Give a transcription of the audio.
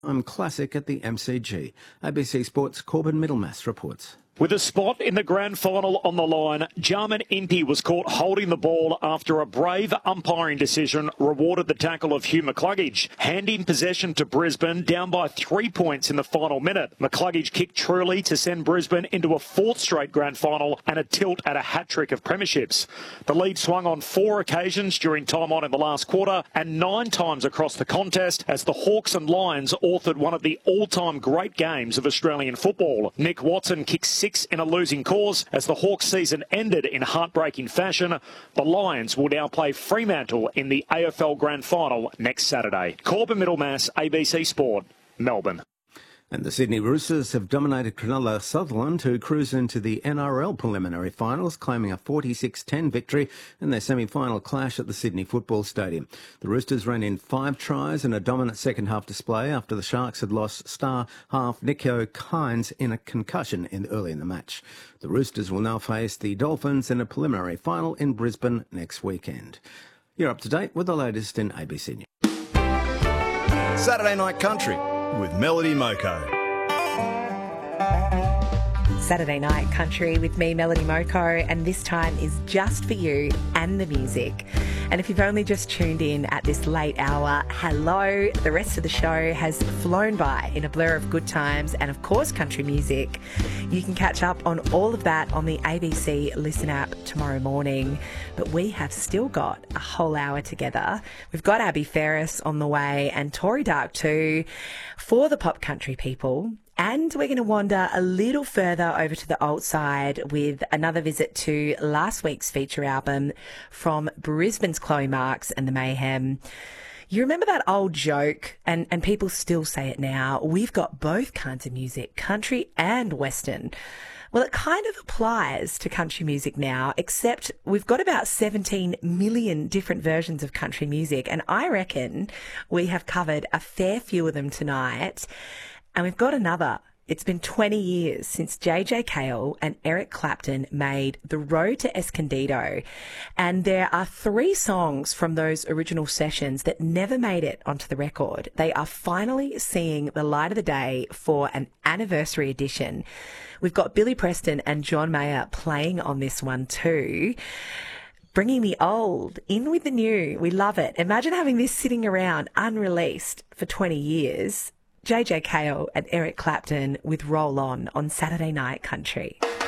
I'm Classic at the MCG. ABC Sports' Corbin Middlemass reports. With a spot in the grand final on the line, Jarman Impey was caught holding the ball after a brave umpiring decision rewarded the tackle of Hugh McCluggage, handing possession to Brisbane down by 3 points in the final minute. McCluggage kicked truly to send Brisbane into a fourth straight grand final and a tilt at a hat-trick of premierships. The lead swung on 4 occasions during time on in the last quarter and 9 times across the contest as the Hawks and Lions authored one of the all-time great games of Australian football. Nick Watson kicked 6 in a losing cause as the Hawks season ended in heartbreaking fashion. The Lions will now play Fremantle in the AFL Grand Final next Saturday. Corbin Middlemass, ABC Sport, Melbourne. And the Sydney Roosters have dominated Cronulla Sutherland to cruise into the NRL preliminary finals, claiming a 46-10 victory in their semi-final clash at the Sydney Football Stadium. The Roosters ran in 5 tries and a dominant second-half display after the Sharks had lost star half Nico Kynes in a concussion early in the match. The Roosters will now face the Dolphins in a preliminary final in Brisbane next weekend. You're up to date with the latest in ABC News. Saturday Night Country with Melody Moko. Saturday Night Country with me, Melody Moko, and this time is just for you and the music. And if you've only just tuned in at this late hour, hello. The rest of the show has flown by in a blur of good times and, of course, country music. You can catch up on all of that on the ABC Listen app tomorrow morning. But we have still got a whole hour together. We've got Abby Ferris on the way and Tori Dark too for the pop country people. And we're going to wander a little further over to the alt side with another visit to last week's feature album from Brisbane's Chloe Marks and the Mayhem. You remember that old joke, and people still say it now, we've got both kinds of music, country and Western. Well, it kind of applies to country music now, except we've got about 17 million different versions of country music, and I reckon we have covered a fair few of them tonight. And we've got another. It's been 20 years since JJ Cale and Eric Clapton made The Road to Escondido. And there are 3 songs from those original sessions that never made it onto the record. They are finally seeing the light of the day for an anniversary edition. We've got Billy Preston and John Mayer playing on this one too. Bringing the old in with the new. We love it. Imagine having this sitting around unreleased for 20 years. JJ Cale and Eric Clapton with Roll On Saturday Night Country.